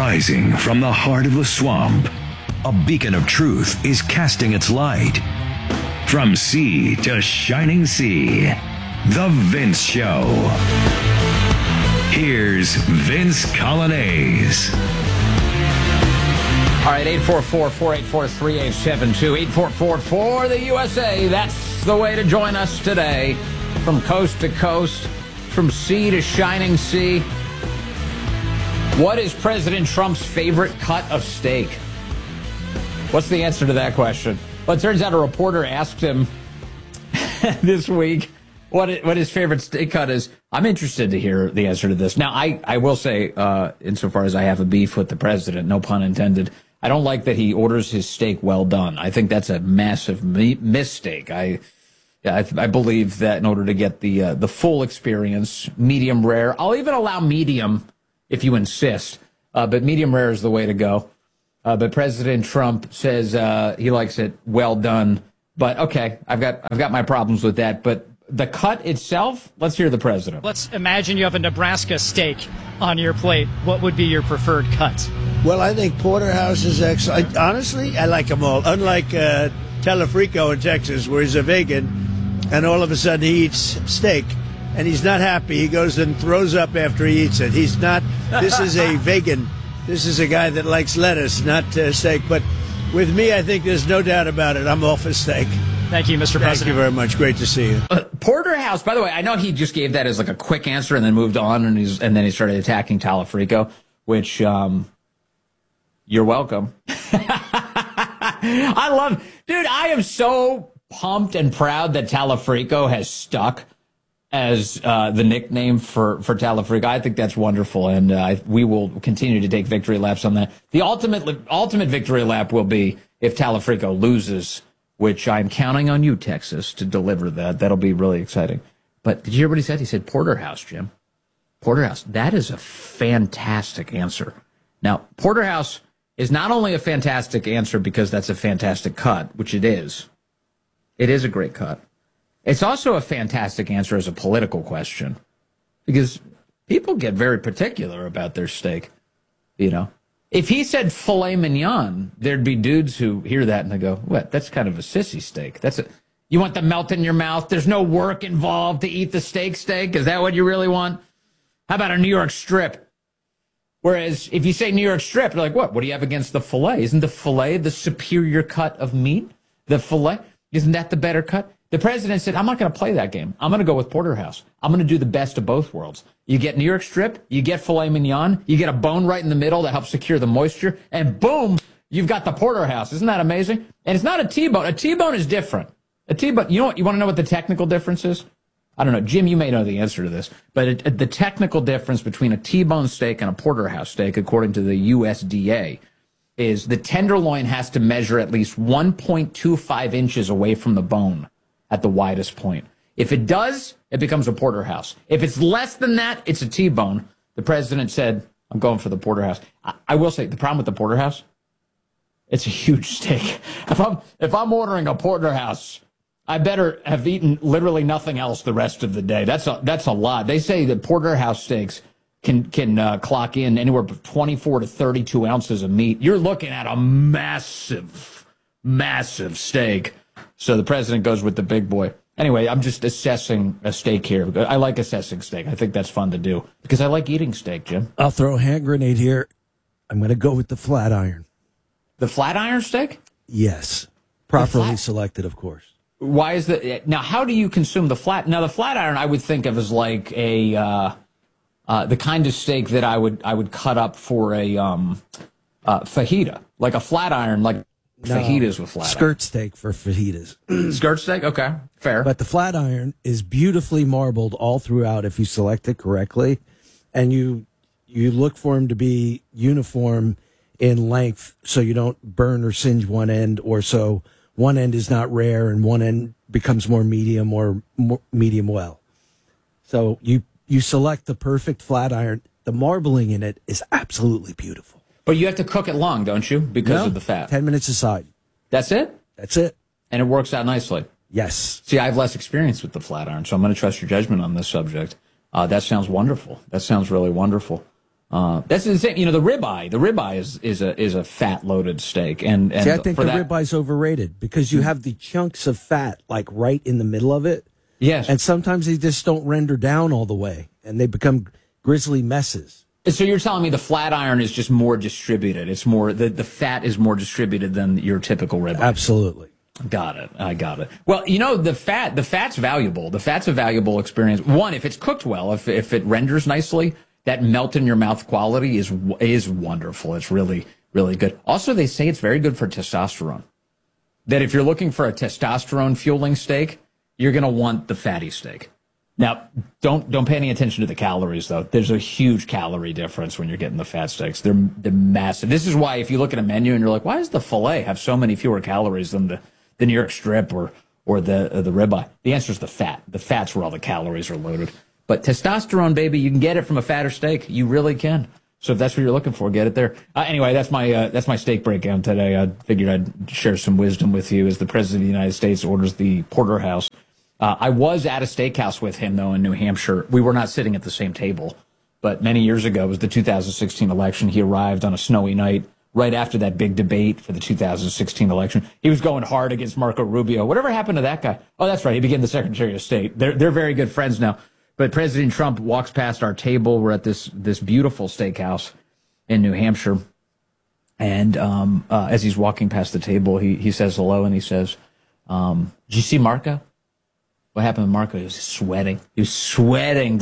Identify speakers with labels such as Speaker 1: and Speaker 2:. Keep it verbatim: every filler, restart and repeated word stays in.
Speaker 1: Rising from the heart of the swamp, a beacon of truth is casting its light. From sea to shining sea, The Vince Show. Here's Vince Coglianese.
Speaker 2: All right, eight four four, four eight four, three eight seven two, eight four four four, the U S A. That's the way to join us today. From coast to coast, from sea to shining sea. What is President Trump's favorite cut of steak? What's the answer to that question? Well, it turns out a reporter asked him this week what it, what his favorite steak cut is. I'm interested to hear the answer to this. Now, I, I will say, uh, insofar as I have a beef with the president, no pun intended, I don't like that he orders his steak well done. I think that's a massive mi- mistake. I, yeah, I, I believe that in order to get the uh, the full experience, medium rare. I'll even allow medium if you insist, uh, but medium rare is the way to go. Uh, but President Trump says uh, he likes it well done. But okay, I've got I've got my problems with that. But the cut itself, let's hear the president.
Speaker 3: Let's imagine you have a Nebraska steak on your plate. What would be your preferred cut?
Speaker 4: Well, I think Porterhouse is excellent. I, honestly, I like them all. Unlike uh, Telefrico in Texas, where he's a vegan, and all of a sudden he eats steak, and he's not happy. He goes and throws up after he eats it. He's not. This is a vegan. This is a guy that likes lettuce, not uh, steak. But with me, I think there's no doubt about it. I'm all for steak.
Speaker 3: Thank you, Mister
Speaker 4: Thank
Speaker 3: President.
Speaker 4: Thank you very much. Great to see you.
Speaker 2: Uh, Porterhouse, by the way, I know he just gave that as like a quick answer and then moved on, and he's and then he started attacking Telefrico, which um, you're welcome. I love, dude. I am so pumped and proud that Telefrico has stuck as uh, the nickname for, for Telefrico. I think that's wonderful, and uh, we will continue to take victory laps on that. The ultimate ultimate victory lap will be if Telefrico loses, which I'm counting on you, Texas, to deliver that. That'll be really exciting. But did you hear what he said? He said Porterhouse, Jim. Porterhouse. That is a fantastic answer. Now, Porterhouse is not only a fantastic answer because that's a fantastic cut, which it is. It is a great cut. It's also a fantastic answer as a political question because people get very particular about their steak. You know, if he said filet mignon, there'd be dudes who hear that and they go, what? That's kind of a sissy steak. That's a, you want the melt in your mouth? There's no work involved to eat the steak steak. Is that what you really want? How about a New York strip? Whereas if you say New York strip, they're like, what? What do you have against the filet? Isn't the filet the superior cut of meat? The filet? Isn't that the better cut? The president said, I'm not going to play that game. I'm going to go with Porterhouse. I'm going to do the best of both worlds. You get New York strip, you get filet mignon, you get a bone right in the middle that helps secure the moisture, and boom, you've got the Porterhouse. Isn't that amazing? And it's not a T-bone. A T-bone is different. A T-bone, you know what? You want to know what the technical difference is? I don't know. Jim, you may know the answer to this, but it, it, the technical difference between a T-bone steak and a Porterhouse steak, according to the U S D A, is the tenderloin has to measure at least one point two five inches away from the bone at the widest point. If it does, it becomes a Porterhouse. If it's less than that, it's a T-bone. The president said, I'm going for the Porterhouse. I, I will say, the problem with the Porterhouse, it's a huge steak. If I'm, if I'm ordering a Porterhouse, I better have eaten literally nothing else the rest of the day. That's a, that's a lot. They say that Porterhouse steaks can, can uh, clock in anywhere from twenty-four to thirty-two ounces of meat. You're looking at a massive, massive steak. So the president goes with the big boy. Anyway, I'm just assessing a steak here. I like assessing steak. I think that's fun to do because I like eating steak, Jim.
Speaker 4: I'll throw a hand grenade here. I'm going to go with the flat iron.
Speaker 2: The flat iron steak?
Speaker 4: Yes. Properly selected, of course.
Speaker 2: Why is that? Now, how do you consume the flat? Now, the flat iron I would think of as like a uh, uh, the kind of steak that I would I would cut up for a um, uh, fajita, like a flat iron, like. No, fajitas with flat
Speaker 4: skirt
Speaker 2: iron.
Speaker 4: steak for fajitas.
Speaker 2: Skirt steak? Okay, fair.
Speaker 4: But the flat iron is beautifully marbled all throughout if you select it correctly. And you you look for them to be uniform in length so you don't burn or singe one end, or so one end is not rare and one end becomes more medium or more medium well. So you, you select the perfect flat iron. The marbling in it is absolutely beautiful.
Speaker 2: But you have to cook it long, don't you? Because
Speaker 4: no,
Speaker 2: of the fat.
Speaker 4: Ten minutes aside.
Speaker 2: That's it?
Speaker 4: That's it.
Speaker 2: And it works out nicely.
Speaker 4: Yes.
Speaker 2: See, I have less experience with the flat iron, so I'm going to trust your judgment on this subject. Uh, that sounds wonderful. That sounds really wonderful. Uh, that's the same. You know, the ribeye. The ribeye is is a is a fat loaded steak, and and
Speaker 4: See, I think
Speaker 2: for
Speaker 4: the
Speaker 2: that,
Speaker 4: ribeye's overrated because you have the chunks of fat like right in the middle of it.
Speaker 2: yes,
Speaker 4: And sometimes they just don't render down all the way, and they become grisly messes.
Speaker 2: so you're telling me the flat iron is just more distributed. It's more the the fat is more distributed than your typical ribeye.
Speaker 4: Absolutely.
Speaker 2: Got it. I got it. Well, you know, the fat, the fat's valuable. The fat's a valuable experience. One, if it's cooked well, if if it renders nicely, that melt in your mouth quality is is wonderful. It's really, really good. Also, they say it's very good for testosterone. That if you're looking for a testosterone fueling steak, you're going to want the fatty steak. Now, don't don't pay any attention to the calories, though. There's a huge calorie difference when you're getting the fat steaks. They're they're massive. This is why if you look at a menu and you're like, why does the filet have so many fewer calories than the the New York strip or or the uh, the ribeye? The answer is the fat. The fat's where all the calories are loaded. But testosterone, baby, you can get it from a fatter steak. You really can. So if that's what you're looking for, get it there. Uh, anyway, that's my uh, that's my steak breakdown today. I figured I'd share some wisdom with you as the President of the United States orders the porterhouse. Uh, I was at a steakhouse with him, though, in New Hampshire. We were not sitting at the same table. But many years ago, it was the two thousand sixteen election. He arrived on a snowy night right after that big debate for the two thousand sixteen election. He was going hard against Marco Rubio. Whatever happened to that guy? Oh, that's right. He became the Secretary of State. They're, they're very good friends now. But President Trump walks past our table. We're at this this beautiful steakhouse in New Hampshire. And um, uh, as he's walking past the table, he, he says hello, and he says, um, did you see Marco? What happened to Marco? He was sweating. He was sweating.